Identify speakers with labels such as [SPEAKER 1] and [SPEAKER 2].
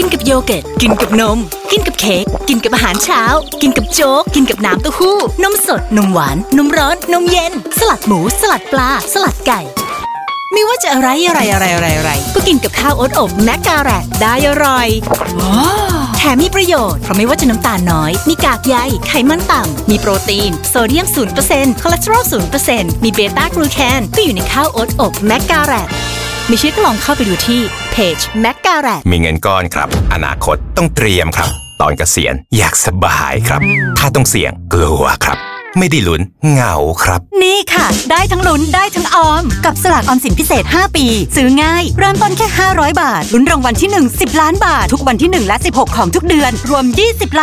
[SPEAKER 1] นกับโยเกิร์ตกินกับนมกินกับเค้กกินกับอาหารเช้ากินกับโจ๊กกินกับน้ำเต้าหู้นมสดนมหวานนมร้อนนมเย็นสลัดหมูสลัดปลาสลัดไก่ไม่ว่าจะอะไรก็กินกับข้าวโอ๊ตอบแมคกาแรตได้อร่อยแถมมีประโยชน์เพราะไม่ว่าจะน้ำตาลน้อยมีกากใยไขมันต่ำมีโปรตีนโซเดียม 0% คอเลสเตอรอล 0% มีเบต้ากลูแคนก็อยู่ในข้าวโอ๊ตอบแมคกาแรตไม่เชื่อก็ลองเข้าไปดูที่เพจแมคกาแรต
[SPEAKER 2] มีเงินก้อนครับอนาคตต้องเตรียมครับตอนเกษียณอยากสบายครับถ้าต้องเสี่ยงกลัวครับไม่ได้ลุ้นเหงาครับ
[SPEAKER 1] นี่ค่ะได้ทั้งลุ้นได้ทั้งออมกับสลากออมสินพิเศษ5ปีซื้อง่ายเริ่มต้นแค่500 บาทลุ้นรางวัลที่1 10 ล้านบาททุกวันที่1และ16ของทุกเดือนรวม20ล้าน